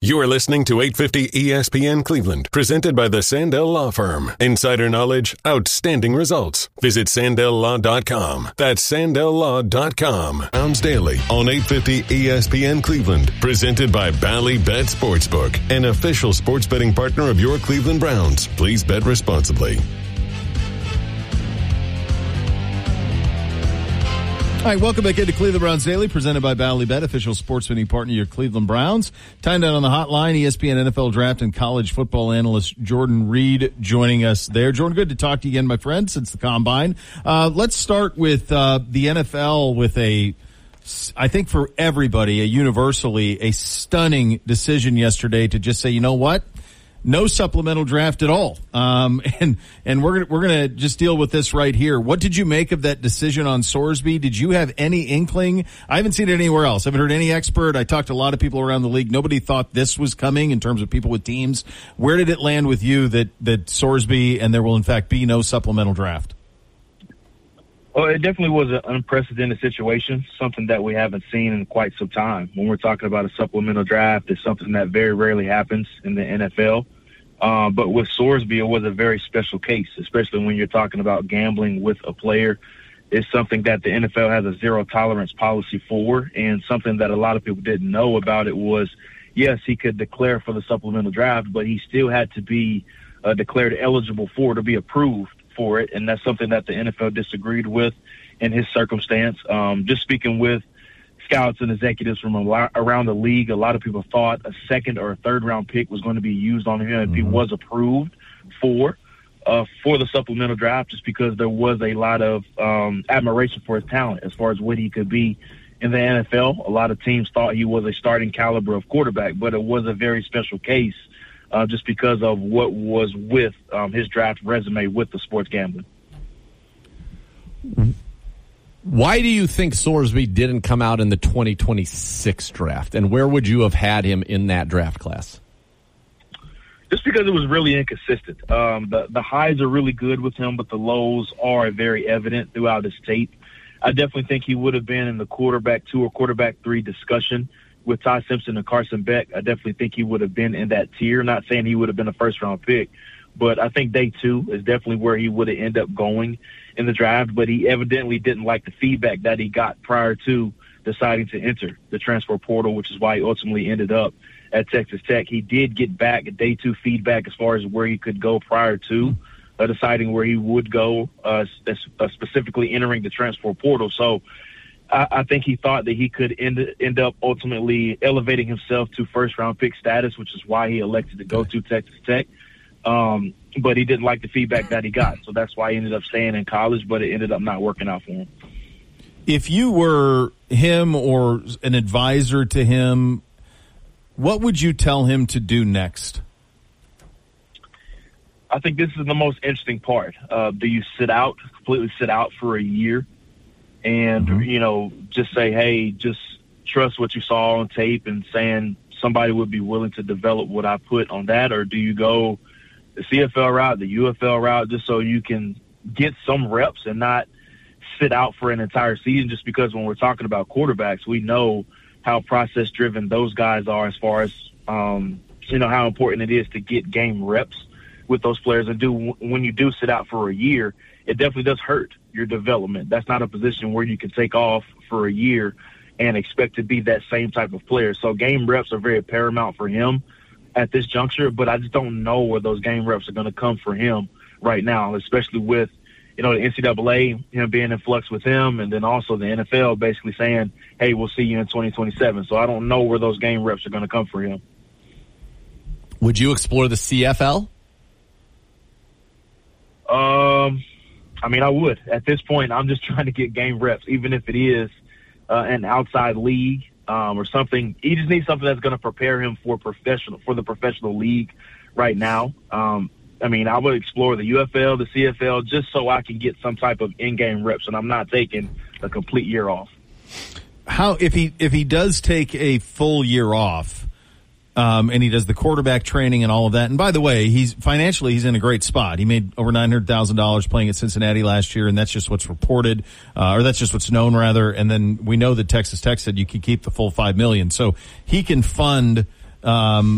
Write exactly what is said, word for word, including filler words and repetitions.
You are listening to eight fifty E S P N Cleveland, presented by the Sandell Law Firm. Insider knowledge, outstanding results. Visit Sandell Law dot com. That's Sandell Law dot com. Browns Daily on eight fifty E S P N Cleveland, presented by Bally Bet Sportsbook, an official sports betting partner of your Cleveland Browns. Please bet responsibly. All right, welcome back into Cleveland Browns Daily, presented by Bally Bet, official sports betting partner of your Cleveland Browns. Time down on the hotline, E S P N N F L Draft and college football analyst Jordan Reed joining us there. Jordan, good to talk to you again, my friend, since the Combine. Uh, let's start with uh, the N F L with a, I think for everybody, a universally, a stunning decision yesterday to just say, you know what? No supplemental draft at all. Um, and, and we're gonna, we're gonna just deal with this right here. What did you make of that decision on Sorsby? Did you have any inkling? I haven't seen it anywhere else. I haven't heard any expert. I talked to a lot of people around the league. Nobody thought this was coming in terms of people with teams. Where did it land with you that, that Sorsby and there will in fact be no supplemental draft? Well, it definitely was an unprecedented situation, something that we haven't seen in quite some time. When we're talking about a supplemental draft, it's something that very rarely happens in the N F L. Uh, but with Sorsby, it was a very special case, especially when you're talking about gambling with a player. It's something that the N F L has a zero tolerance policy for, and something that a lot of people didn't know about it was, yes, he could declare for the supplemental draft, but he still had to be uh, declared eligible for to be approved for it, and that's something that the N F L disagreed with in his circumstance. Um, just speaking with scouts and executives from a lot, around the league, a lot of people thought a second or a third round pick was going to be used on him if mm-hmm. he was approved for uh, for the supplemental draft, just because there was a lot of um, admiration for his talent as far as what he could be in the N F L. A lot of teams thought he was a starting caliber of quarterback, but it was a very special case Uh, just because of what was with um, his draft resume with the sports gambling. Why do you think Sorsby didn't come out in the twenty twenty-six draft, and where would you have had him in that draft class? Just because it was really inconsistent. Um, the, the highs are really good with him, but the lows are very evident throughout his tape. I definitely think he would have been in the quarterback two or quarterback three discussion with Ty Simpson and Carson Beck. I definitely think he would have been in that tier. Not saying he would have been a first-round pick, but I think day two is definitely where he would have ended up going in the draft. But he evidently didn't like the feedback that he got prior to deciding to enter the transfer portal, which is why he ultimately ended up at Texas Tech. He did get back day two feedback as far as where he could go prior to uh, deciding where he would go, uh, uh, specifically entering the transfer portal. So I think he thought that he could end end up ultimately elevating himself to first-round pick status, which is why he elected to go to Texas Tech. Um, but he didn't like the feedback that he got, so that's why he ended up staying in college, but it ended up not working out for him. If you were him or an advisor to him, what would you tell him to do next? I think this is the most interesting part. Uh, do you sit out, completely sit out for a year? And, mm-hmm. you know, just say, hey, just trust what you saw on tape and saying somebody would be willing to develop what I put on that? Or do you go the C F L route, the U F L route, just so you can get some reps and not sit out for an entire season? Just because when we're talking about quarterbacks, we know how process-driven those guys are as far as, um, you know, how important it is to get game reps with those players. And do when you do sit out for a year, it definitely does hurt your development. That's not a position where you can take off for a year and expect to be that same type of player. So game reps are very paramount for him at this juncture, but I just don't know where those game reps are going to come for him right now, especially with, you know, the N C double A, him being in flux with him, and then also the N F L basically saying, hey, we'll see you in twenty twenty-seven. So I don't know where those game reps are going to come for him. Would you explore the C F L? Um, I mean, I would. At this point, I'm just trying to get game reps, even if it is uh, an outside league um, or something. He just needs something that's going to prepare him for professional for the professional league right now. Um, I mean, I would explore the U F L, the C F L, just so I can get some type of in-game reps, and I'm not taking a complete year off. How if he if he does take a full year off, um, and he does the quarterback training and all of that. And by the way, he's financially he's in a great spot. He made over nine hundred thousand dollars playing at Cincinnati last year, and that's just what's reported, uh, or that's just what's known rather. And then we know that Texas Tech said you could keep the full five million, so he can fund. Um,